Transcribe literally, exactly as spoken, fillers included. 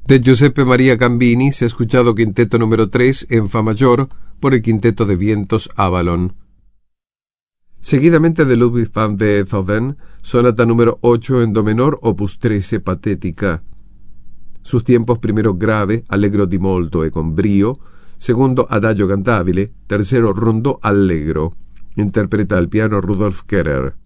De Giuseppe Maria Gambini se ha escuchado quinteto número tres en fa mayor por el Quinteto de Vientos Avalon. Seguidamente de Ludwig van Beethoven, sonata número ocho en do menor, opus trece, Patética. Sus tiempos: primero grave, allegro di molto e con brio, segundo adagio cantabile, tercero rondò allegro. Interpreta al piano Rudolf Kehrer.